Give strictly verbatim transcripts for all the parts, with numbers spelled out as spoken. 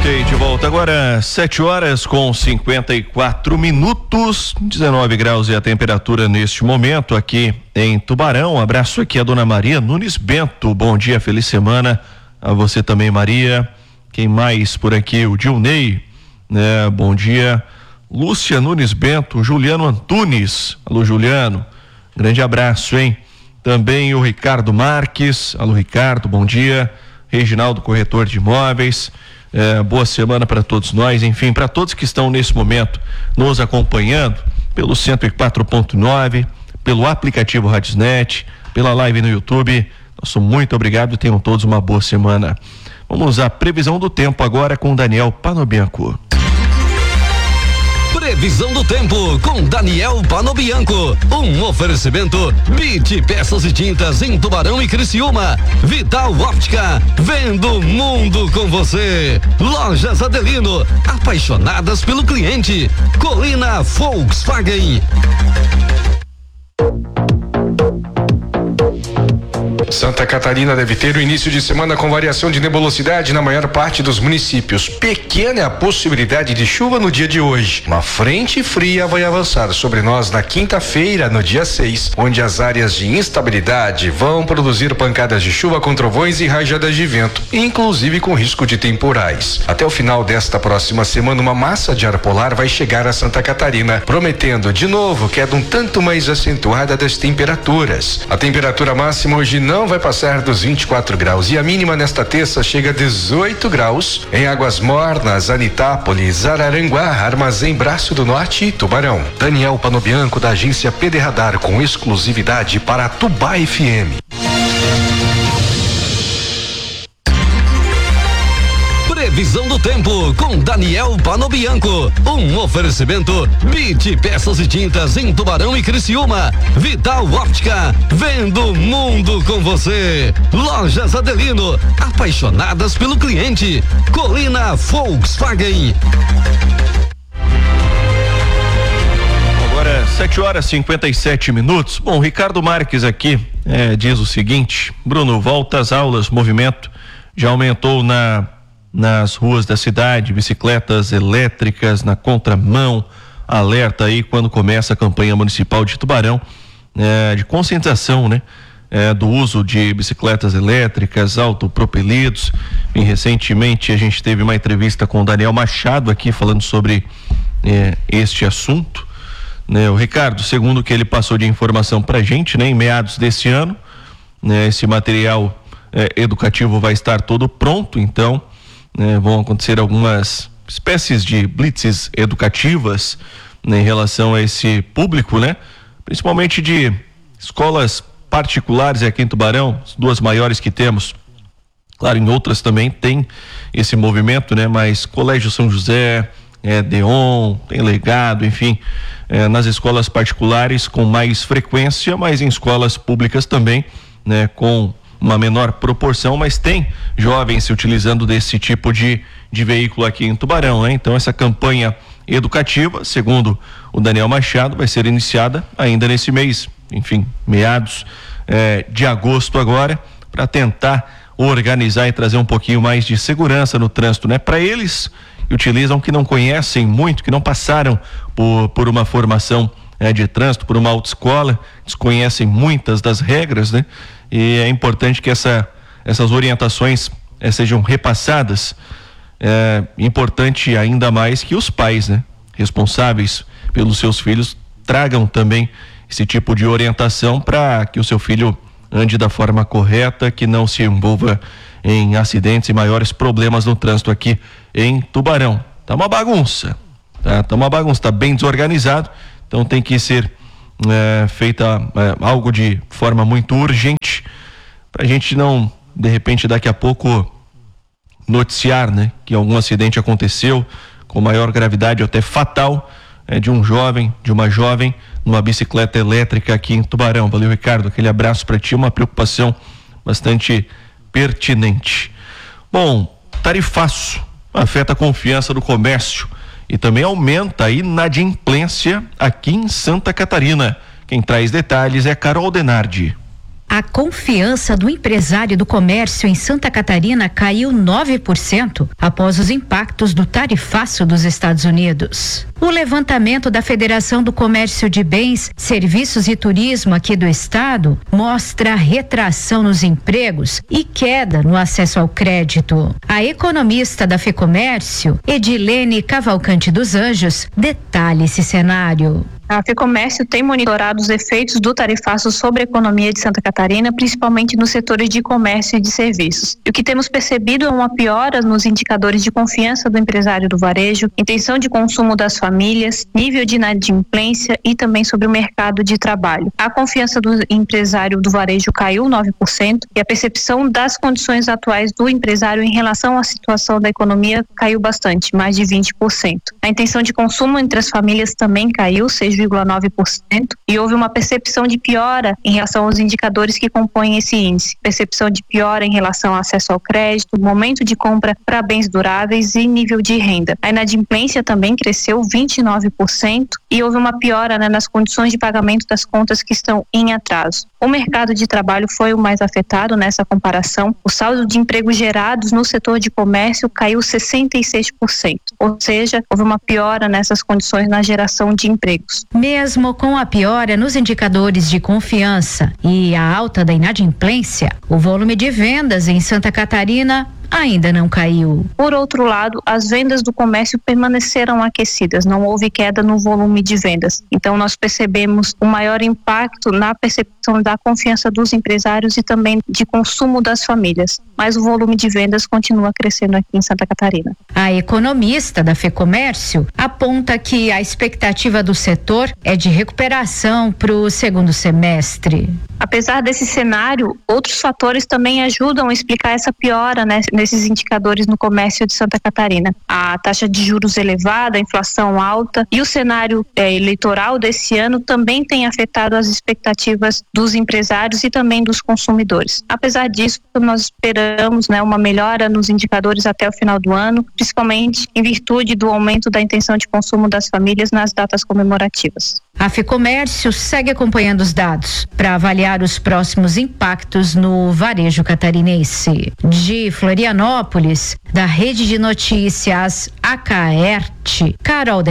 Ok, de volta agora, sete horas com cinquenta e quatro minutos, dezenove graus e a temperatura neste momento aqui em Tubarão. Um abraço aqui a dona Maria Nunes Bento. Bom dia, feliz semana a você também, Maria. Quem mais por aqui? O Dilney, né? Bom dia. Lúcia Nunes Bento, Juliano Antunes. Alô, Juliano. Grande abraço, hein? Também o Ricardo Marques. Alô, Ricardo, bom dia. Reginaldo, corretor de imóveis. É, boa semana para todos nós, enfim, para todos que estão nesse momento nos acompanhando pelo cento e quatro ponto nove, pelo aplicativo Radiosnet, pela live no YouTube. Nosso muito obrigado e tenham todos uma boa semana. Vamos à previsão do tempo agora com Daniel Panobianco. Previsão do tempo com Daniel Panobianco. Um oferecimento Bit Peças e Tintas em Tubarão e Criciúma. Vital Óptica, vendo o mundo com você. Lojas Adelino, apaixonadas pelo cliente. Colina Volkswagen. Santa Catarina deve ter o início de semana com variação de nebulosidade na maior parte dos municípios. Pequena é a possibilidade de chuva no dia de hoje. Uma frente fria vai avançar sobre nós na quinta-feira, no dia seis, onde as áreas de instabilidade vão produzir pancadas de chuva com trovões e rajadas de vento, inclusive com risco de temporais. Até o final desta próxima semana, uma massa de ar polar vai chegar a Santa Catarina, prometendo de novo queda um tanto mais acentuada das temperaturas. A temperatura máxima hoje não vai passar dos vinte e quatro graus e a mínima nesta terça chega a dezoito graus em Águas Mornas, Anitápolis, Araranguá, Armazém Braço do Norte e Tubarão. Daniel Panobianco, da agência P D Radar, com exclusividade para Tubá F M. Previsão do tempo com Daniel Panobianco. Um oferecimento Bit Peças e Tintas em Tubarão e Criciúma. Vital Óptica, vendo o mundo com você. Lojas Adelino, apaixonadas pelo cliente. Colina Volkswagen. Agora sete horas e cinquenta e sete minutos. Bom, Ricardo Marques aqui é, diz o seguinte: Bruno, volta às aulas, movimento já aumentou na nas ruas da cidade, bicicletas elétricas na contramão, alerta aí quando começa a campanha municipal de Tubarão, é, de conscientização, né? É, do uso de bicicletas elétricas, autopropelidos. E recentemente a gente teve uma entrevista com o Daniel Machado aqui falando sobre é, este assunto, né? O Ricardo, segundo o que ele passou de informação pra gente, né? Em meados desse ano, né? Esse material é, educativo vai estar todo pronto, então né, vão acontecer algumas espécies de blitzes educativas, né, em relação a esse público, né? Principalmente de escolas particulares aqui em Tubarão, as duas maiores que temos. Claro, em outras também tem esse movimento, né? Mas Colégio São José, é, Deon, tem Legado, enfim, é, nas escolas particulares com mais frequência, mas em escolas públicas também, né? Com uma menor proporção, mas tem jovens se utilizando desse tipo de, de veículo aqui em Tubarão, né? Então essa campanha educativa, segundo o Daniel Machado, vai ser iniciada ainda nesse mês, enfim, meados eh, de agosto agora, para tentar organizar e trazer um pouquinho mais de segurança no trânsito, né? Para eles que utilizam, que não conhecem muito, que não passaram por, por uma formação eh, de trânsito, por uma autoescola, desconhecem muitas das regras, né? E é importante que essa, essas orientações eh, sejam repassadas. É importante ainda mais que os pais, né, responsáveis pelos seus filhos, tragam também esse tipo de orientação para que o seu filho ande da forma correta, que não se envolva em acidentes e maiores problemas no trânsito aqui em Tubarão. Tá uma bagunça, tá, tá uma bagunça, tá bem desorganizado, então tem que ser É, feita é, algo de forma muito urgente para a gente não, de repente, daqui a pouco noticiar, né, que algum acidente aconteceu com maior gravidade ou até fatal, é, de um jovem, de uma jovem numa bicicleta elétrica aqui em Tubarão. Valeu, Ricardo, aquele abraço para ti, uma preocupação bastante pertinente. Bom, tarifaço afeta a confiança do comércio e também aumenta a inadimplência aqui em Santa Catarina. Quem traz detalhes é Carol Denardi. A confiança do empresário do comércio em Santa Catarina caiu nove por cento após os impactos do tarifaço dos Estados Unidos. O levantamento da Federação do Comércio de Bens, Serviços e Turismo aqui do estado mostra retração nos empregos e queda no acesso ao crédito. A economista da FEComércio, Edilene Cavalcante dos Anjos, detalha esse cenário. A FEComércio tem monitorado os efeitos do tarifaço sobre a economia de Santa Catarina, principalmente nos setores de comércio e de serviços. E o que temos percebido é uma piora nos indicadores de confiança do empresário do varejo, intenção de consumo das famílias, nível de inadimplência e também sobre o mercado de trabalho. A confiança do empresário do varejo caiu nove por cento e a percepção das condições atuais do empresário em relação à situação da economia caiu bastante, mais de vinte por cento. A intenção de consumo entre as famílias também caiu, seis vírgula nove por cento, e houve uma percepção de piora em relação aos indicadores que compõem esse índice. Percepção de piora em relação ao acesso ao crédito, momento de compra para bens duráveis e nível de renda. A inadimplência também cresceu vinte e nove por cento e houve uma piora, né, nas condições de pagamento das contas que estão em atraso. O mercado de trabalho foi o mais afetado nessa comparação. O saldo de empregos gerados no setor de comércio caiu sessenta e seis por cento, ou seja, houve uma piora nessas condições na geração de empregos. Mesmo com a piora nos indicadores de confiança e a alta da inadimplência, o volume de vendas em Santa Catarina ainda não caiu. Por outro lado, as vendas do comércio permaneceram aquecidas, não houve queda no volume de vendas. Então nós percebemos um maior impacto na percepção da confiança dos empresários e também de consumo das famílias. Mas o volume de vendas continua crescendo aqui em Santa Catarina. A economista da FEComércio aponta que a expectativa do setor é de recuperação para o segundo semestre. Apesar desse cenário, outros fatores também ajudam a explicar essa piora, né, nesses indicadores no comércio de Santa Catarina. A taxa de juros elevada, a inflação alta e o cenário é, eleitoral desse ano também tem afetado as expectativas dos empresários e também dos consumidores. Apesar disso, nós esperamos, né, uma melhora nos indicadores até o final do ano, principalmente em virtude do aumento da intenção de consumo das famílias nas datas comemorativas. A FEComércio segue acompanhando os dados para avaliar os próximos impactos no varejo catarinense. De Florianópolis, da Rede de Notícias Acaerte, Carol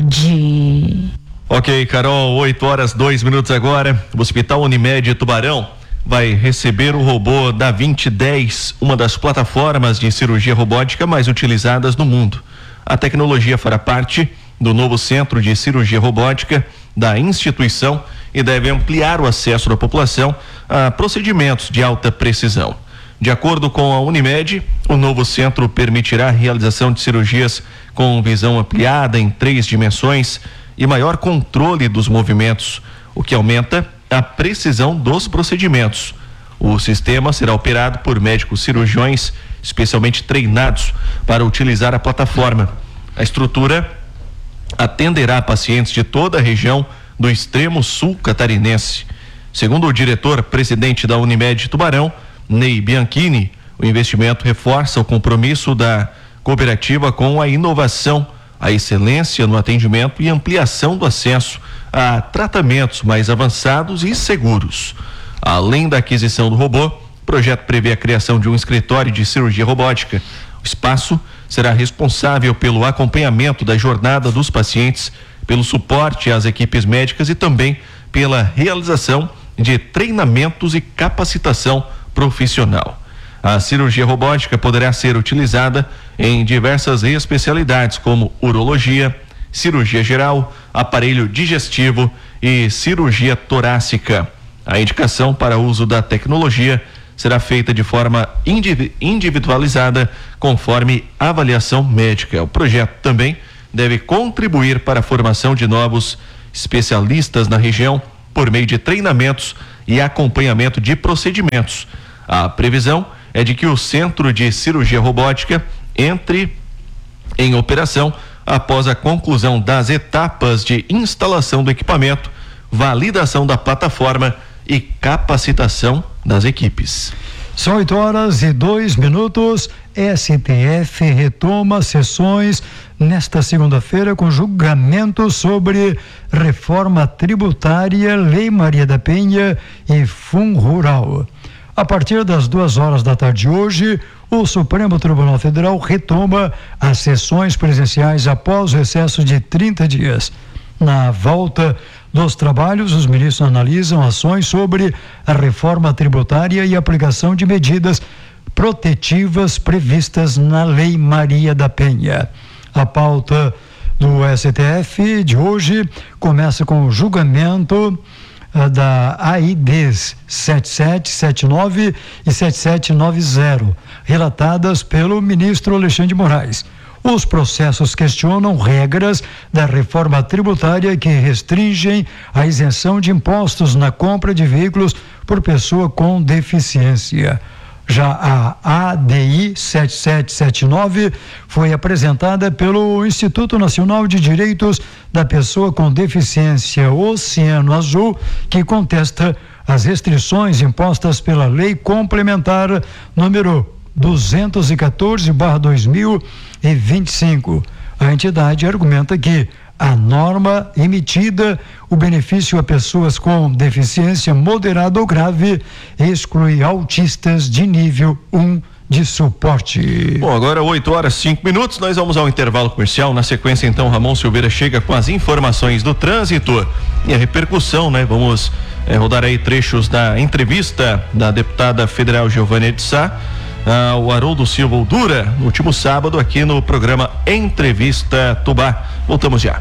Denardi. Ok, Carol, oito horas, dois minutos agora. O Hospital Unimed Tubarão vai receber o robô da vinte dez, uma das plataformas de cirurgia robótica mais utilizadas no mundo. A tecnologia fará parte do novo centro de cirurgia robótica da instituição e deve ampliar o acesso da população a procedimentos de alta precisão. De acordo com a Unimed, o novo centro permitirá a realização de cirurgias com visão ampliada em três dimensões e maior controle dos movimentos, o que aumenta a precisão dos procedimentos. O sistema será operado por médicos cirurgiões especialmente treinados para utilizar a plataforma. A estrutura atenderá pacientes de toda a região do extremo sul catarinense. Segundo o diretor-presidente da Unimed Tubarão, Ney Bianchini, o investimento reforça o compromisso da cooperativa com a inovação, a excelência no atendimento e ampliação do acesso a tratamentos mais avançados e seguros. Além da aquisição do robô, o projeto prevê a criação de um escritório de cirurgia robótica. O espaço será responsável pelo acompanhamento da jornada dos pacientes, pelo suporte às equipes médicas e também pela realização de treinamentos e capacitação profissional. A cirurgia robótica poderá ser utilizada em diversas especialidades como urologia, cirurgia geral, aparelho digestivo e cirurgia torácica. A indicação para uso da tecnologia será feita de forma individualizada conforme avaliação médica. O projeto também deve contribuir para a formação de novos especialistas na região por meio de treinamentos e acompanhamento de procedimentos. A previsão é de que o Centro de Cirurgia Robótica entre em operação após a conclusão das etapas de instalação do equipamento, validação da plataforma e capacitação das equipes. São oito horas e dois minutos. S T F retoma sessões nesta segunda-feira com julgamento sobre reforma tributária, Lei Maria da Penha e Fundo Rural. A partir das duas horas da tarde de hoje, o Supremo Tribunal Federal retoma as sessões presenciais após o recesso de trinta dias. Na volta dos trabalhos, os ministros analisam ações sobre a reforma tributária e aplicação de medidas protetivas previstas na Lei Maria da Penha. A pauta do S T F de hoje começa com o julgamento uh, da A I Ds sete sete sete nove e sete sete nove zero, relatadas pelo ministro Alexandre de Moraes. Os processos questionam regras da reforma tributária que restringem a isenção de impostos na compra de veículos por pessoa com deficiência. Já a A D I sete sete sete nove foi apresentada pelo Instituto Nacional de Direitos da Pessoa com Deficiência Oceano Azul, que contesta as restrições impostas pela Lei Complementar número duzentos e quatorze barra dois mil e vinte e cinco. A entidade argumenta que a norma emitida, o benefício a pessoas com deficiência moderada ou grave, exclui autistas de nível um de suporte. Bom, agora oito horas e cinco minutos, nós vamos ao intervalo comercial. Na sequência, então, Ramon Silveira chega com as informações do trânsito e a repercussão, né? Vamos é, rodar aí trechos da entrevista da deputada federal Giovânia de Sá Ah, o Haroldo Silva Oldura, no último sábado, aqui no programa Entrevista Tubá. Voltamos já.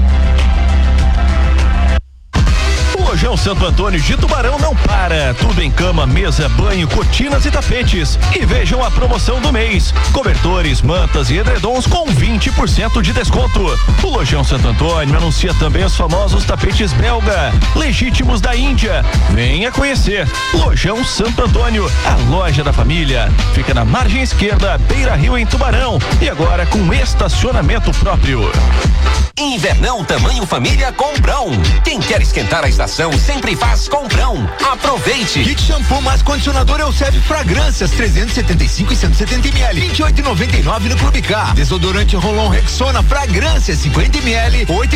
Lojão Santo Antônio de Tubarão não para. Tudo em cama, mesa, banho, cortinas e tapetes. E vejam a promoção do mês: cobertores, mantas e edredons com vinte por cento de desconto. O Lojão Santo Antônio anuncia também os famosos tapetes belga, legítimos da Índia. Venha conhecer. Lojão Santo Antônio, a loja da família. Fica na margem esquerda, Beira Rio, em Tubarão. E agora com estacionamento próprio. Invernão tamanho família Comprão. Quem quer esquentar a estação sempre faz Comprão. Aproveite. Kit shampoo mais condicionador Elseve Fragrâncias trezentos e setenta e cinco e cento e setenta mililitros, vinte e oito e noventa e nove no Clube Car. Desodorante Rolon Rexona Fragrâncias cinquenta mililitros, oito